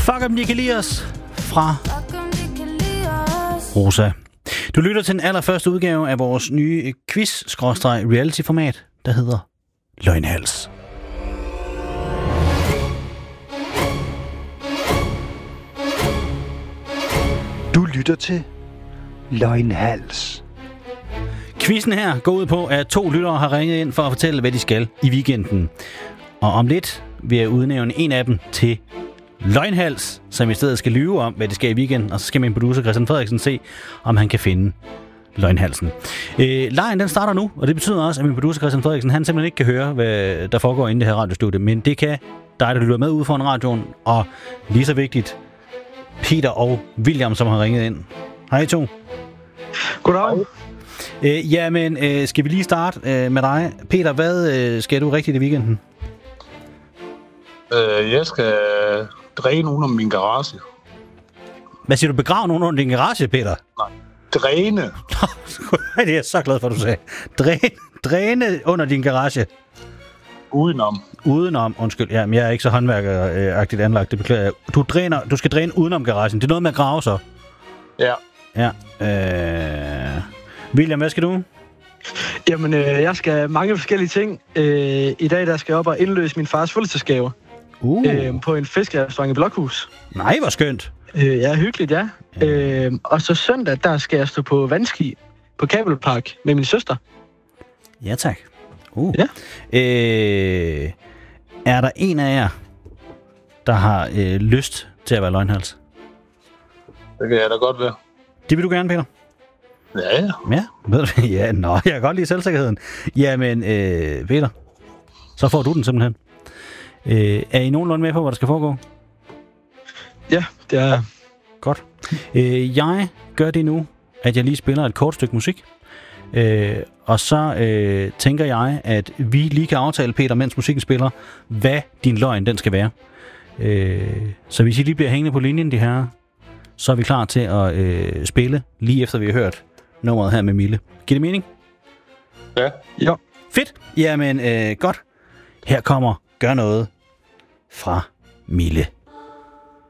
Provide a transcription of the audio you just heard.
Fuck om de kan lide os fra Rosa. Du lytter til den allerførste udgave af vores nye quiz-reality-format, der hedder Løgnhals. Du lytter til Løgnhals. Quizzen her går ud på, at 2 lyttere har ringet ind for at fortælle, hvad de skal i weekenden. Og om lidt vil jeg udnævne en af dem til Løgnhals, som i stedet skal lyve om, hvad de skal i weekenden. Og så skal min producer Christian Frederiksen se, om han kan finde Løgnhalsen. Lejen den starter nu, og det betyder også, at min producer Christian Frederiksen, han simpelthen ikke kan høre, hvad der foregår inde i det her radiostudie. Men det kan dig, der lytter med ude foran radioen, og lige så vigtigt, Peter og William, som har ringet ind. Hej 2. Goddag. Jamen, skal vi lige starte med dig. Peter, hvad skal du rigtigt i weekenden? Jeg skal dræne nogen om min garage. Hvad siger du? Begrave nogen under din garage, Peter? Nej, dræne. Det er jeg så glad for, at du sagde. Dræne under din garage. Udenom, undskyld. Ja, men jeg er ikke så håndværkeragtigt anlagt, det beklager jeg. Du skal dræne udenom garagen. Det er noget med at grave så? Ja. Ja. William, hvad skal du? Jamen, jeg skal mange forskellige ting. I dag der skal jeg op og indløse min fars fødselsdagsgave. På en fiskerestaurant i Blokhus. Nej, hvor skønt. Ja, hyggeligt, ja. Og så søndag, der skal jeg stå på vandski på Kabelpark med min søster. Ja, tak. Ja. Er der en af jer, der har lyst til at være løgnhals? Det kan jeg da godt være. Det vil du gerne, Peter? Ja. Ja, ved du, ja, jeg kan godt lide selvsikkerheden. Jamen, Peter, så får du den simpelthen. Er I nogenlunde med på, hvad der skal foregå? Ja, det er jeg. Godt. Jeg gør det nu, at jeg lige spiller et kort stykke musik. Og så tænker jeg, at vi lige kan aftale, Peter, mens musikken spiller, hvad din løgn den skal være. Så hvis I lige bliver hængende på linjen, de her, så er vi klar til at spille, lige efter vi har hørt nummeret her med Mille. Giver det mening? Ja. Jo. Fedt. Jamen, godt. Her kommer Gør noget fra Mille.